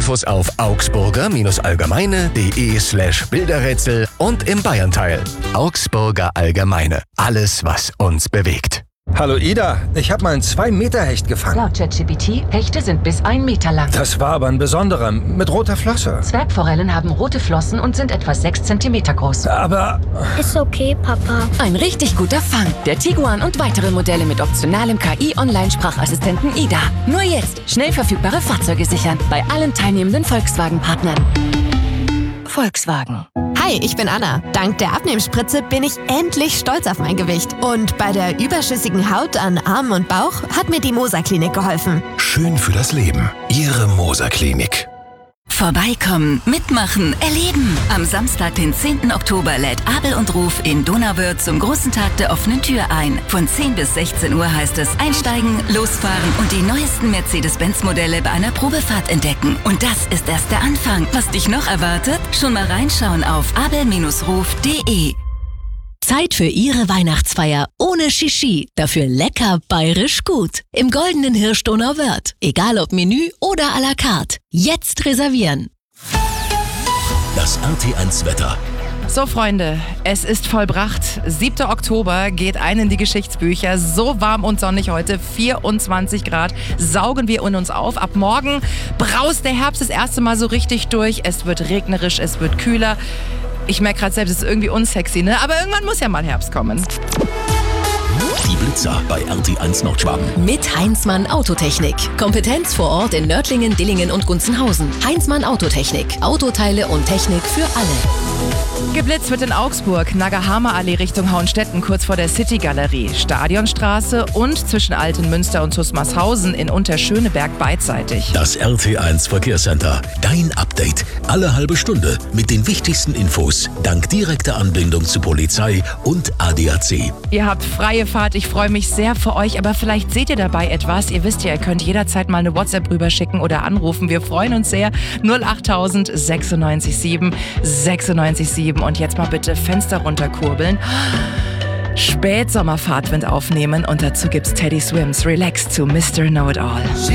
Infos auf augsburger-allgemeine.de/Bilderrätsel und im Bayernteil. Augsburger Allgemeine. Alles, was uns bewegt. Hallo Ida, ich habe mal einen 2-Meter-Hecht gefangen. Laut ChatGPT, Hechte sind bis 1 Meter lang. Das war aber ein besonderer, mit roter Flosse. Zwergforellen haben rote Flossen und sind etwa 6 Zentimeter groß. Aber... Ist okay, Papa. Ein richtig guter Fang. Der Tiguan und weitere Modelle mit optionalem KI-Online-Sprachassistenten Ida. Nur jetzt schnell verfügbare Fahrzeuge sichern. Bei allen teilnehmenden Volkswagen-Partnern. Volkswagen. Hi, ich bin Anna. Dank der Abnehmspritze bin ich endlich stolz auf mein Gewicht. Und bei der überschüssigen Haut an Armen und Bauch hat mir die Moser Klinik geholfen. Schön für das Leben. Ihre Moser Klinik. Vorbeikommen, mitmachen, erleben. Am Samstag, den 10. Oktober, lädt Abel und Ruf in Donauwörth zum großen Tag der offenen Tür ein. Von 10 bis 16 Uhr heißt es einsteigen, losfahren und die neuesten Mercedes-Benz-Modelle bei einer Probefahrt entdecken. Und das ist erst der Anfang. Was dich noch erwartet? Schon mal reinschauen auf abel-ruf.de. Zeit für Ihre Weihnachtsfeier ohne Shishi, dafür lecker bayerisch gut. Im Goldenen Hirsch Donauwörth. Egal ob Menü oder à la carte. Jetzt reservieren. Das RT1 Wetter. So Freunde, es ist vollbracht. 7. Oktober geht ein in die Geschichtsbücher. So warm und sonnig heute, 24 Grad. Saugen wir in uns auf. Ab morgen braust der Herbst das erste Mal so richtig durch. Es wird regnerisch, es wird kühler. Ich merke gerade selbst, es ist irgendwie unsexy, ne? Aber irgendwann muss ja mal Herbst kommen. Die Blitzer bei RT1 Nordschwaben. Mit Heinzmann Autotechnik. Kompetenz vor Ort in Nördlingen, Dillingen und Gunzenhausen. Heinzmann Autotechnik. Autoteile und Technik für alle. Geblitzt wird in Augsburg, Nagahama-Allee Richtung Hauenstetten, kurz vor der City-Galerie, Stadionstraße und zwischen Altenmünster und Zusmarshausen in Unterschöneberg beidseitig. Das RT1 Verkehrscenter. Dein Update. Alle halbe Stunde mit den wichtigsten Infos. Dank direkter Anbindung zu Polizei und ADAC. Ihr habt freie Fahrt, ich freue mich sehr für euch, aber vielleicht seht ihr dabei etwas. Ihr wisst ja, ihr könnt jederzeit mal eine WhatsApp rüberschicken oder anrufen. Wir freuen uns sehr. 08000 96 7 96 7. Und jetzt mal bitte Fenster runterkurbeln. Spätsommerfahrtwind aufnehmen und dazu gibt's Teddy Swims Relax zu Mr. Know-It-All.